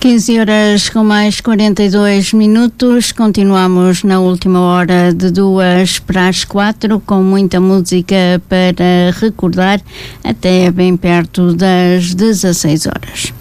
15 horas com mais 42 minutos, continuamos na última hora de 3:45 com muita música para recordar até bem perto das 16 horas.